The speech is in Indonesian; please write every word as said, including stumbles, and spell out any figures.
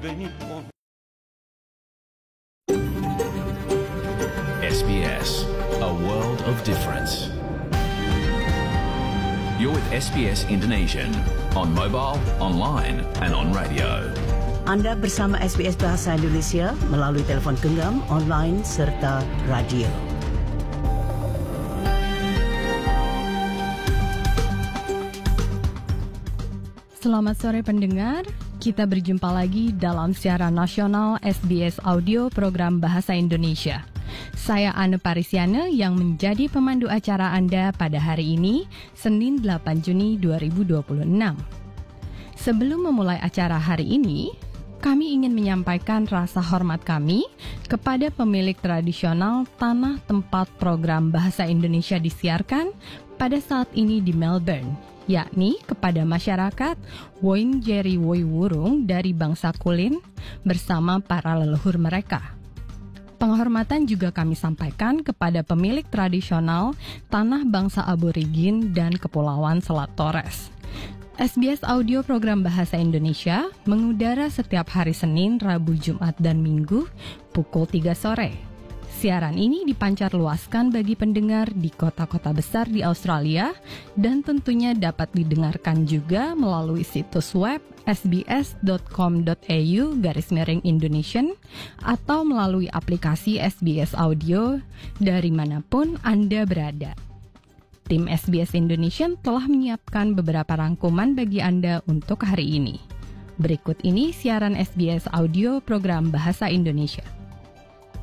venit o... S B S, a world of difference. You're with S B S Indonesian on mobile, online and on radio. Anda bersama S B S Bahasa Indonesia melalui telefon genggam, online serta radio. Selamat sore pendengar, kita berjumpa lagi dalam siaran nasional S B S Audio program Bahasa Indonesia. Saya Anu Parisiana yang menjadi pemandu acara Anda pada hari ini, Senin delapan Juni dua ribu dua puluh enam. Sebelum memulai acara hari ini, kami ingin menyampaikan rasa hormat kami kepada pemilik tradisional tanah tempat program Bahasa Indonesia disiarkan pada saat ini di Melbourne, yakni kepada masyarakat Woinjeri Woiwurrung dari bangsa Kulin bersama para leluhur mereka. Penghormatan juga kami sampaikan kepada pemilik tradisional tanah bangsa aborigin dan Kepulauan Selat Torres. S B S Audio program Bahasa Indonesia mengudara setiap hari Senin, Rabu, Jumat, dan Minggu pukul tiga sore. Siaran ini dipancar luaskan bagi pendengar di kota-kota besar di Australia dan tentunya dapat didengarkan juga melalui situs web sbs.com.au garis miring Indonesian atau melalui aplikasi S B S Audio dari manapun Anda berada. Tim S B S Indonesian telah menyiapkan beberapa rangkuman bagi Anda untuk hari ini. Berikut ini siaran S B S Audio program Bahasa Indonesia.